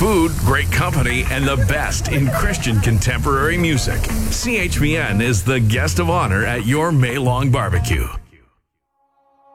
food, great company, and the best in Christian contemporary music. CHBN is the guest of honor at your May Long barbecue.